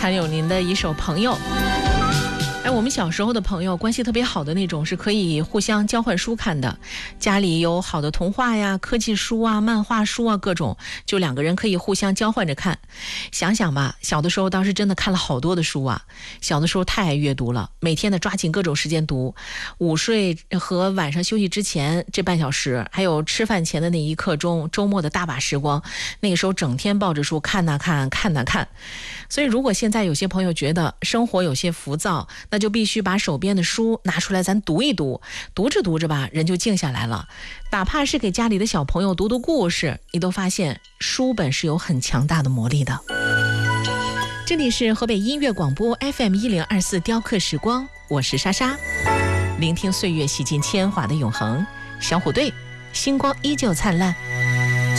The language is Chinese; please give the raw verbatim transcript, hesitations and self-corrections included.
还有您的一首《朋友》。哎，我们小时候的朋友关系特别好的那种，是可以互相交换书看的。家里有好的童话呀、科技书啊、漫画书啊，各种，就两个人可以互相交换着看。想想吧，小的时候倒是真的看了好多的书啊。小的时候太爱阅读了，每天的抓紧各种时间读。午睡和晚上休息之前这半小时，还有吃饭前的那一刻钟，周末的大把时光，那个时候整天抱着书看呐看，看呐看。所以如果现在有些朋友觉得生活有些浮躁，那就必须把手边的书拿出来咱读一读，读着读着吧，人就静下来了。哪怕是给家里的小朋友读读故事，你都发现书本是有很强大的魔力的。这里是河北音乐广播 F M 一零二四雕刻时光，我是莎莎，聆听岁月洗尽铅华的永恒。小虎队，星光依旧灿烂。